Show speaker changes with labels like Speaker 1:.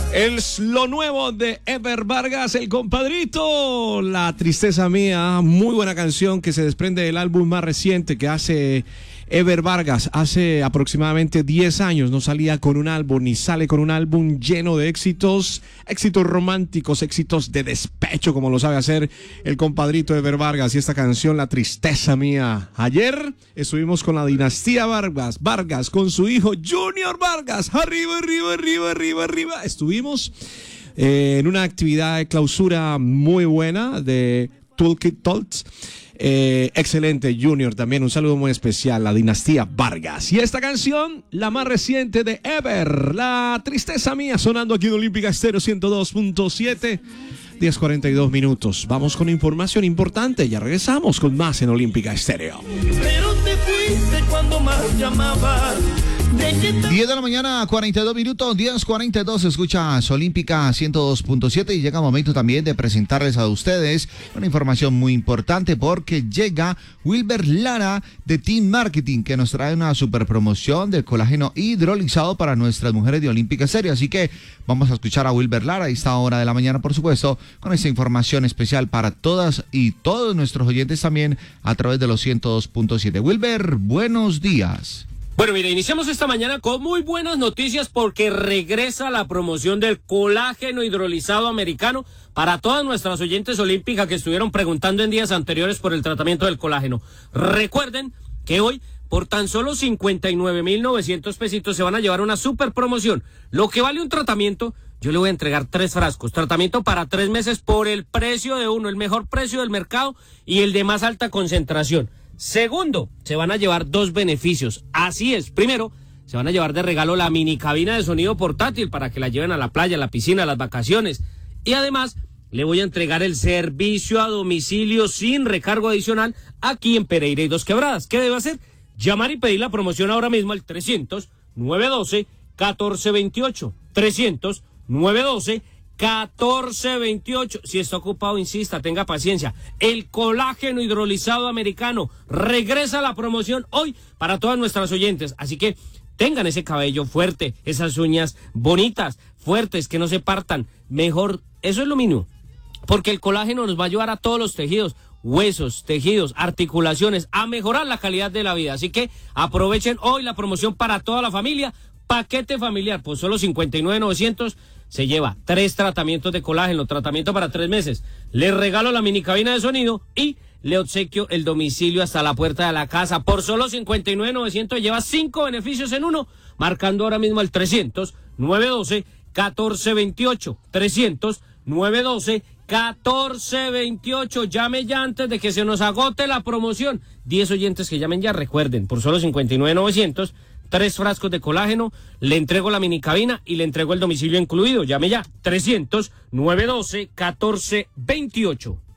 Speaker 1: Es lo nuevo de Ever Vargas, el compadrito. La tristeza mía, muy buena canción que se desprende del álbum más reciente que hace Ever Vargas. Hace aproximadamente 10 años no salía con un álbum, ni sale con un álbum lleno de éxitos, éxitos románticos, éxitos de despecho, como lo sabe hacer el compadrito Ever Vargas. Y esta canción, La tristeza mía. Ayer estuvimos con la dinastía Vargas, con su hijo Junior Vargas. Arriba, arriba, arriba, arriba, arriba. Estuvimos en una actividad de clausura muy buena de Toolkit Talks. Excelente, Junior, también un saludo muy especial, la dinastía Vargas. Y esta canción, la más reciente de Ever, La tristeza mía, sonando aquí en Olímpica Estéreo 102.7, 10:42 minutos. Vamos con información importante, ya regresamos con más en Olímpica Estéreo.
Speaker 2: Pero te fuiste cuando más llamabas.
Speaker 3: 10 de la mañana, 42 minutos, 10:42, escuchas Olímpica 102.7 y llega el momento también de presentarles a ustedes una información muy importante porque llega Wilber Lara de Team Marketing, que nos trae una super promoción del colágeno hidrolizado para nuestras mujeres de Olímpica Estéreo. Así que vamos a escuchar a Wilber Lara a esta hora de la mañana, por supuesto, con esta información especial para todas y todos nuestros oyentes también a través de los 102.7. Wilber, buenos días.
Speaker 4: Bueno, mire, iniciamos esta mañana con muy buenas noticias porque regresa la promoción del colágeno hidrolizado americano para todas nuestras oyentes olímpicas que estuvieron preguntando en días anteriores por el tratamiento del colágeno. Recuerden que hoy, por tan solo 59,900 pesitos, se van a llevar una super promoción. Lo que vale un tratamiento, yo le voy a entregar 3 frascos. Tratamiento para 3 meses por el precio de uno, el mejor precio del mercado y el de más alta concentración. Segundo, se van a llevar 2 beneficios. Así es. Primero, se van a llevar de regalo la mini cabina de sonido portátil para que la lleven a la playa, a la piscina, a las vacaciones. Y además, le voy a entregar el servicio a domicilio sin recargo adicional aquí en Pereira y Dos Quebradas. ¿Qué debe hacer? Llamar y pedir la promoción ahora mismo al 300-912-1428. 300-912-1428. Si está ocupado, insista, tenga paciencia. El colágeno hidrolizado americano regresa a la promoción hoy para todas nuestras oyentes. Así que tengan ese cabello fuerte, esas uñas bonitas, fuertes, que no se partan. Mejor, eso es lo mínimo. Porque el colágeno nos va a ayudar a todos los tejidos, huesos, tejidos, articulaciones, a mejorar la calidad de la vida. Así que aprovechen hoy la promoción para toda la familia. Paquete familiar, por solo 59,900. Se lleva 3 tratamientos de colágeno, tratamiento para 3 meses. Le regalo la mini cabina de sonido y le obsequio el domicilio hasta la puerta de la casa. Por solo 59,900 lleva 5 beneficios en uno, marcando ahora mismo el 300-912-1428. 300-912-1428. Llame ya antes de que se nos agote la promoción. 10 oyentes que llamen ya, recuerden, por solo 59,900. 3 frascos de colágeno, le entrego la mini cabina y le entrego el domicilio incluido. Llame ya, 300-912-1428.